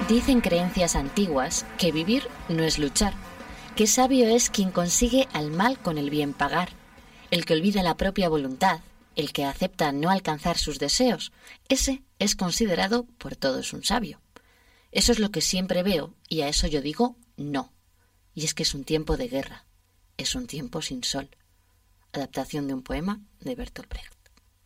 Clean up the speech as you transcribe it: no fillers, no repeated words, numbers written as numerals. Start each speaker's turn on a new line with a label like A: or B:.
A: Dicen creencias antiguas que vivir no es luchar, que sabio es quien consigue al mal con el bien pagar, el que olvida la propia voluntad, el que acepta no alcanzar sus deseos, ese es considerado por todos un sabio. Eso es lo que siempre veo y a eso yo digo no. Y es que es un tiempo de guerra, es un tiempo sin sol. Adaptación de un poema de Bertolt Brecht.